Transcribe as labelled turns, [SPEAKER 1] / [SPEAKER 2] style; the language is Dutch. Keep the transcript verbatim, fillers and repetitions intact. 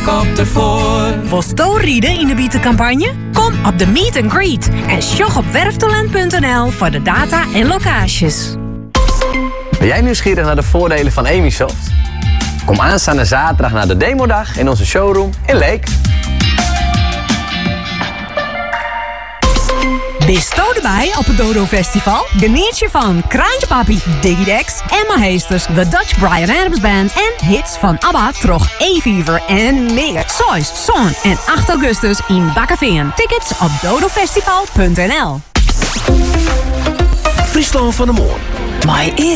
[SPEAKER 1] kop ervoor.
[SPEAKER 2] Wil je rieden in de bietencampagne? Kom op de meet and greet en sjog op werftalent punt n l voor de data en locaties.
[SPEAKER 3] Ben jij nieuwsgierig naar de voordelen van Emisoft? Kom aanstaande zaterdag naar de demodag in onze showroom in Leek.
[SPEAKER 2] Bist je erbij op het Dodo Festival? Geniet je van Kraantje Papi, Digidex, Emma Heesters, The Dutch Bryan Adams Band en hits van ABBA, Trog, E-Fever en meer. Sois, Son en acht augustus in Bakkeveen. Tickets op dodofestival punt n l.
[SPEAKER 4] Friesland van de Moor.
[SPEAKER 2] Maar